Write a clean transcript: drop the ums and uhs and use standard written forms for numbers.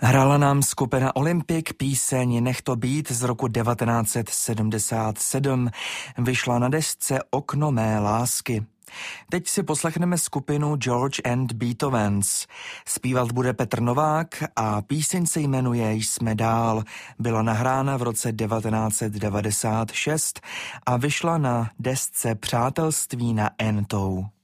Hrála nám skupina Olympic píseň Nech to být z roku 1977. Vyšla na desce Okno mé lásky. Teď si poslechneme skupinu George and Beethovens. Zpívat bude Petr Novák a píseň se jmenuje Jsme dál. Byla nahrána v roce 1996 a vyšla na desce Přátelství na N-tou.